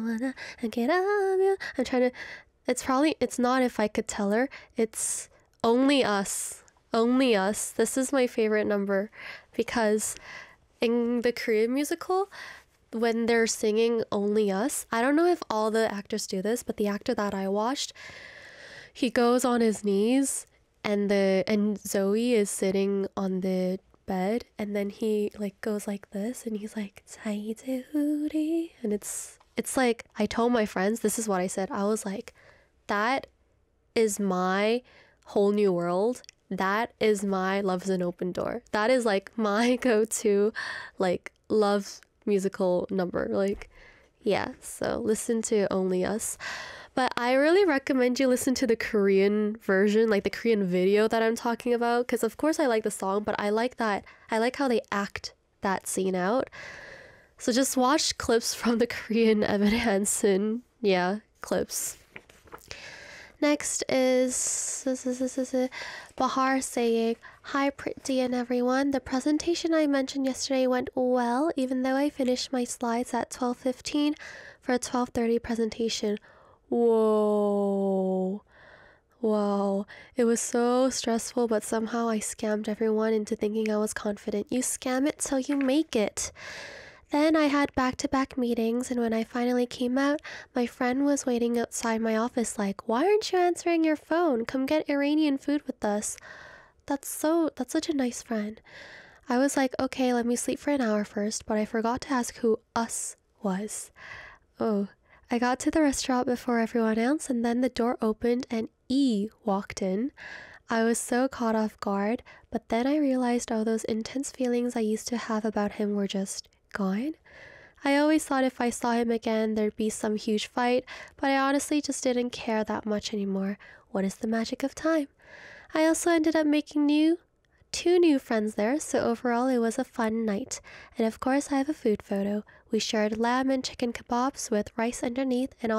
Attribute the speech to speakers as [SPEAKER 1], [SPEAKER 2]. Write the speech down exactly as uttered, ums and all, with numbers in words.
[SPEAKER 1] and get up you. I'm trying to, it's probably, it's not If I Could Tell Her, it's Only Us. Only Us. This is my favorite number because in the Korean musical, when they're singing Only Us, I don't know if all the actors do this, but the actor that I watched, he goes on his knees and the and Zoe is sitting on the bed, and then he like goes like this and he's like "사이제우리," and it's it's like, I told my friends, this is what I said. I was like, that is my whole new world. That is my Love's an Open Door. That is like my go-to like love musical number. Like, yeah, so listen to Only Us. But I really recommend you listen to the Korean version, like the Korean video that I'm talking about, because of course I like the song, but I like that I like how they act that scene out. So just watch clips from the Korean Evan Hansen, yeah, clips. Next is Bahar saying, "Hi Pretty and everyone. The presentation I mentioned yesterday went well, even though I finished my slides at twelve fifteen for a twelve thirty presentation." Whoa. Wow. It was so stressful, but somehow I scammed everyone into thinking I was confident. You scam it till you make it. Then I had back-to-back meetings, and when I finally came out, my friend was waiting outside my office like, "Why aren't you answering your phone? Come get Iranian food with us." That's so, that's such a nice friend. I was like, okay, let me sleep for an hour first, but I forgot to ask who us was. Oh, I got to the restaurant before everyone else, and then the door opened and E walked in. I was so caught off guard, but then I realized all those intense feelings I used to have about him were just gone. I always thought if I saw him again, there'd be some huge fight, but I honestly just didn't care that much anymore. What is the magic of time? I also ended up making new, two new friends there, so overall it was a fun night. And of course I have a food photo. We shared lamb and chicken kebabs with rice underneath and all